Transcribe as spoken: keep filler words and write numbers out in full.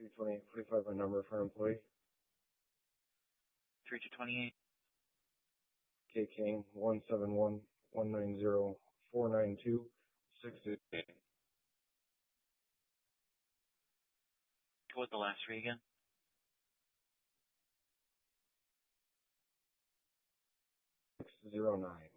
three twenty-eight forty-five, my number for an employee. three two twenty-eight. K King, one seven one, one nine zero, four nine two, six eight. What was the last three again? six zero nine.